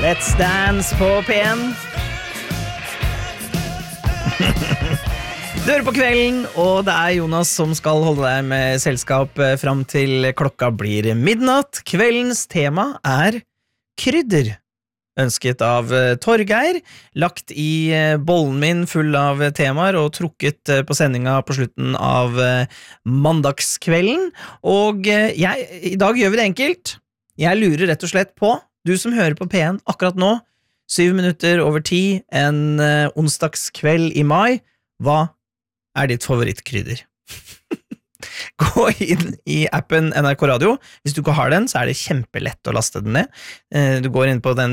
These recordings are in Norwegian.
Let's Dance på P1. Du hører på Kvelden, og det er Jonas som skal holde deg med selskap fram til klokka blir midnatt. Kveldens tema er krydder. Ønsket av Torgeir, lagt i bollen min full av temaer og trukket på sendinga på slutten av mandagskvelden. Og i dag gjør vi det enkelt. Jeg lurer rett og slett på, du som hører på P1 akkurat nå, 7 minutter over 10, en onsdagskveld i mai, hva er ditt favorittkrydder? Gå inn i appen NRK Radio. Hvis du ikke har den, så er det kjempelett å laste den ned. Du går inn på den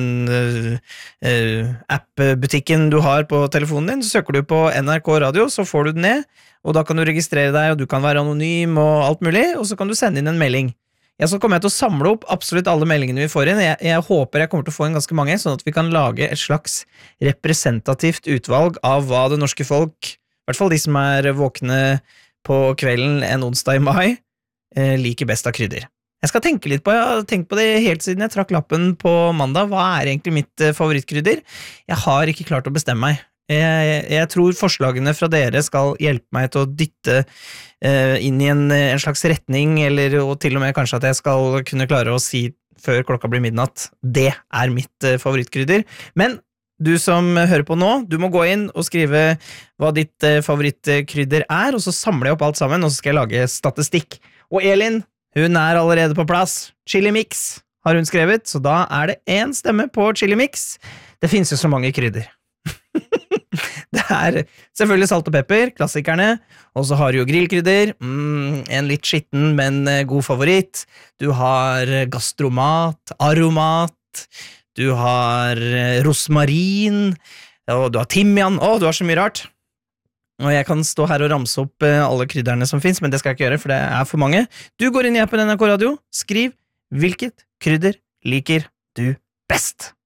app-butikken du har på telefonen din, så søker du på NRK Radio, så får du den ned, og da kan du registrere deg, og du kan være anonym og alt mulig, og så kan du sende inn en melding. Så kommer jeg til å samle opp absolutt alle meldingene vi får inn. Jeg håper jeg kommer til å få inn ganske mange, sånn at vi kan lage et slags representativt utvalg av hva det norske folk, i hvert fall de som er våkne på kvelden en onsdag i mai, liker best av krydder. Jeg skal tenke litt på, jeg har tenkt på det helt siden jeg trakk lappen på mandag. Hva er egentlig mitt favorittkrydder? Jeg har ikke klart å bestemme meg. Jeg tror forslagene fra dere skal hjelpe meg til å dytte inn i en slags retning, eller og til og med kanskje at jeg skal kunne klare å si før klokka blir midnatt, det er mitt favorittkrydder. Men du som hører på nå, du må gå inn og skrive hva ditt favorittkrydder er, og så samler jeg opp alt sammen, og så skal jeg lage statistikk. Og Elin, hun er allerede på plass. Chili Mix har hun skrevet, så da er det en stemme på Chili Mix. Det finnes jo så mange krydder. Det er selvfølgelig salt og pepper, klassikerne, og så har du jo grillkrydder, en litt skitten, men god favoritt. Du har gastromat, aromat, du har rosmarin, og du har timian, du har så mye rart. Og jeg kan stå her og ramse opp alle krydderne som finnes, men det skal jeg ikke gjøre, for det er for mange. Du går inn i appen NRK Radio, skriv hvilket krydder liker du best.